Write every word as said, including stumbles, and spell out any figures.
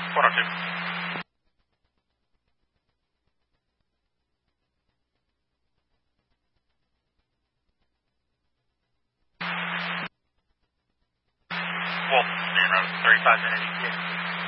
four oh two. Wolf, Main Road, thirty-five minute E T A.